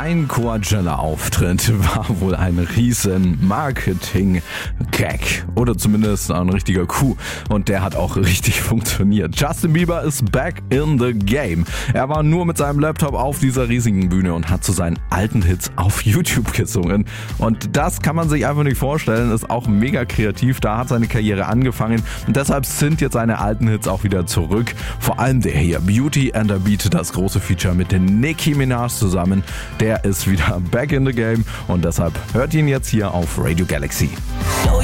Sein Coachella-Auftritt war wohl ein riesen Marketing-Gag oder zumindest ein richtiger Coup und der hat auch richtig funktioniert. Justin Bieber ist back in the game. Er war nur mit seinem Laptop auf dieser riesigen Bühne und hat zu seinen alten Hits auf YouTube gesungen und das kann man sich einfach nicht vorstellen, ist auch mega kreativ, da hat seine Karriere angefangen und deshalb sind jetzt seine alten Hits auch wieder zurück. Vor allem der hier, Beauty and the Beat, das große Feature mit den Nicki Minaj zusammen, der ist wieder back in the game und deshalb hört ihn jetzt hier auf Radio Galaxy.